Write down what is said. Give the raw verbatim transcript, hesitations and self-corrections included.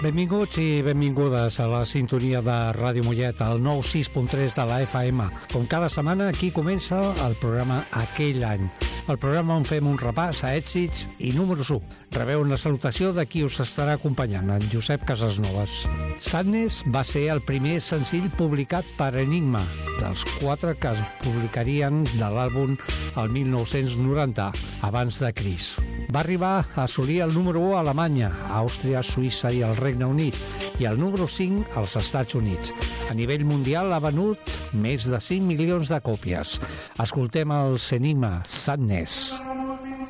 Benvinguts i benvingudes a la sintonia de Ràdio Mollet, al nou sis punt tres de la F M. Com cada setmana, aquí comença el programa Aquell any. El programa on fem un repàs a èxits i números u. Rebeu una salutació de qui us estarà acompanyant, en Josep Casasnovas. Sadness va ser el primer senzill publicat per Enigma, dels quatre que es publicarien de l'àlbum el mil nou-cents noranta, abans de Cris. Va arribar a assolir el número u a Alemanya, Àustria, Suïssa i el Regne Unit, i el número cinc als Estats Units. A nivell mundial ha venut més de cinc milions de còpies. Escoltem el Enigma, Sadness.